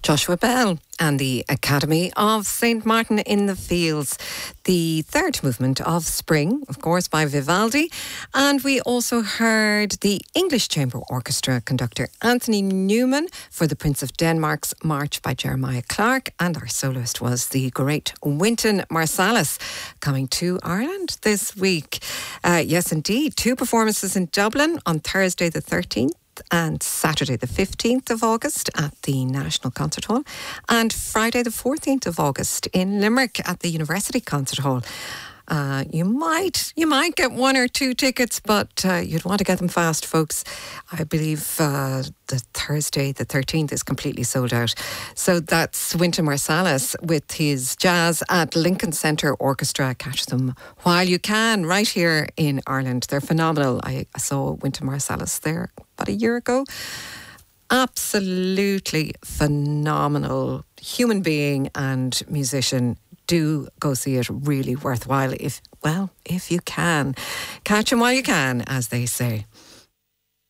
Joshua Bell and the Academy of St. Martin in the Fields. The third movement of Spring, of course, by Vivaldi. And we also heard the English Chamber Orchestra conductor Anthony Newman for the Prince of Denmark's March by Jeremiah Clarke. And our soloist was the great Wynton Marsalis, coming to Ireland this week. Yes, indeed. 2 performances in Dublin on Thursday the 13th. And Saturday the 15th of August at the National Concert Hall, and Friday the 14th of August in Limerick at the University Concert Hall. You might get 1 or 2 tickets, but you'd want to get them fast, folks. I believe the Thursday the 13th is completely sold out. So that's Wynton Marsalis with his Jazz at Lincoln Centre Orchestra. Catch them while you can right here in Ireland. They're phenomenal. I saw Wynton Marsalis there about a year ago. Absolutely phenomenal human being and musician. Do go see it, really worthwhile if you can. Catch him while you can, as they say.